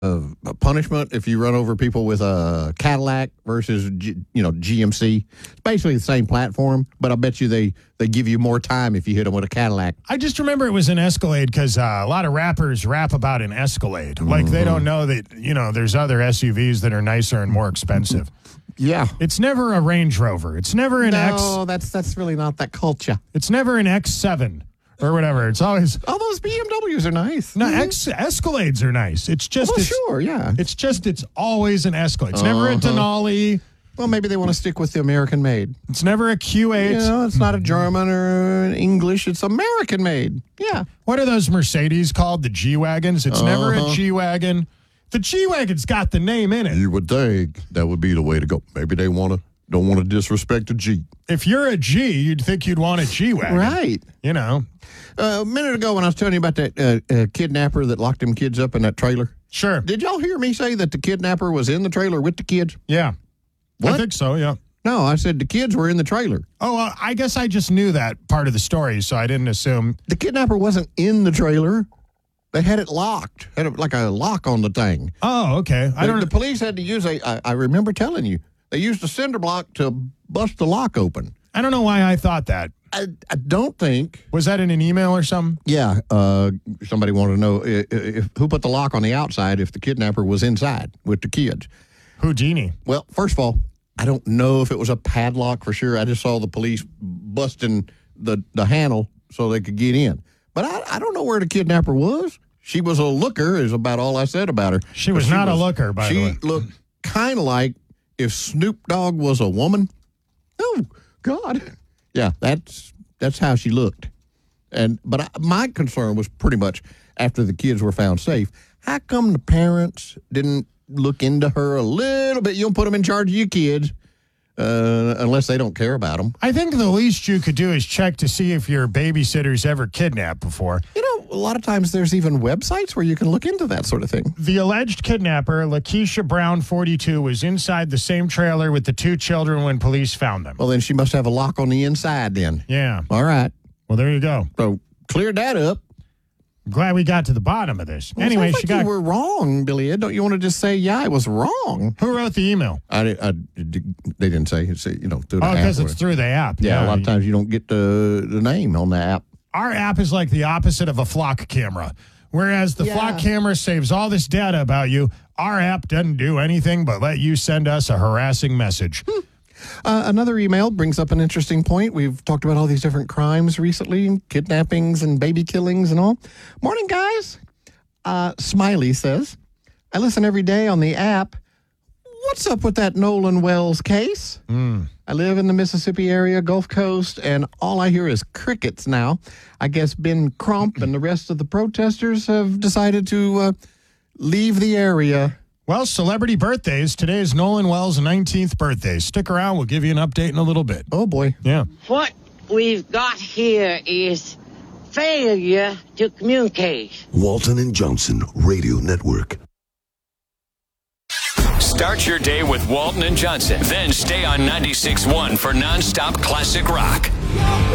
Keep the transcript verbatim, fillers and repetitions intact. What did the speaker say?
uh, punishment if you run over people with a Cadillac versus, G, you know, G M C. It's basically the same platform, but I bet you they, they give you more time if you hit them with a Cadillac. I just remember it was an Escalade because uh, a lot of rappers rap about an Escalade. Mm-hmm. Like they don't know that, you know, there's other S U Vs that are nicer and more expensive. Yeah. It's never a Range Rover. It's never an no, X. No, that's, that's really not that culture. It's never an X seven. Or whatever. It's always. All those B M Ws are nice. No, X, Escalades are nice. It's just. Well, it's, sure, yeah. It's just, it's always an Escalade. It's uh-huh. never a Denali. Well, maybe they want to stick with the American made. It's never a Q eight. You know, it's not a German or an English. It's American made. Yeah. What are those Mercedes called? The G-Wagons? It's uh-huh. never a G-Wagon. The G-Wagon's got the name in it. You would think that would be the way to go. Maybe they want to. Don't want to disrespect a G. If you're a G, you'd think you'd want a G-Wagon. Right. You know. Uh, a minute ago when I was telling you about that uh, uh, kidnapper that locked them kids up in that trailer. Sure. Did y'all hear me say that the kidnapper was in the trailer with the kids? Yeah. What? I think so, yeah. No, I said the kids were in the trailer. Oh, uh, I guess I just knew that part of the story, so I didn't assume. The kidnapper wasn't in the trailer. They had it locked. Had a, like a lock on the thing. Oh, okay. I the, don't. The police had to use a, I, I remember telling you, they used a cinder block to bust the lock open. I don't know why I thought that. I, I don't think. Was that in an email or something? Yeah. Uh, somebody wanted to know if, if, who put the lock on the outside if the kidnapper was inside with the kids. Houdini. Well, first of all, I don't know if it was a padlock for sure. I just saw the police busting the, the handle so they could get in. But I, I don't know where the kidnapper was. She was a looker is about all I said about her. She was she not was, a looker, by the way. She looked kind of like if Snoop Dogg was a woman. Oh, God. Yeah, that's that's how she looked. And But I, my concern was pretty much after the kids were found safe, how come the parents didn't look into her a little bit? You don't put them in charge of your kids uh, unless they don't care about them. I think the least you could do is check to see if your babysitter's ever kidnapped before. You know, a lot of times there's even websites where you can look into that sort of thing. The alleged kidnapper, Lakeisha Brown, forty-two, was inside the same trailer with the two children when police found them. Well, then she must have a lock on the inside then. Yeah. All right. Well, there you go. So cleared that up. I'm glad we got to the bottom of this. Well, anyway, like she got. You were wrong, Billy Ed. Don't you want to just say, yeah, I was wrong? Who wrote the email? I, I, they didn't say. It's, you know, through the oh, app. Oh, because it's through the app. Yeah, yeah, a lot of times you don't get the, the name on the app. Our app is like the opposite of a flock camera. Whereas the yeah. flock camera saves all this data about you, our app doesn't do anything but let you send us a harassing message. Hmm. Uh, another email brings up an interesting point. We've talked about all these different crimes recently, kidnappings and baby killings and all. Morning, guys. Uh, Smiley says, I listen every day on the app. What's up with that Nolan Wells case? Mm. I live in the Mississippi area, Gulf Coast, and all I hear is crickets now. I guess Ben Crump and the rest of the protesters have decided to uh, leave the area. Well, celebrity birthdays. Today is Nolan Wells' nineteenth birthday. Stick around. We'll give you an update in a little bit. Oh, boy. Yeah. What we've got here is failure to communicate. Walton and Johnson Radio Network. Start your day with Walton and Johnson. Then stay on ninety-six point one for nonstop classic rock.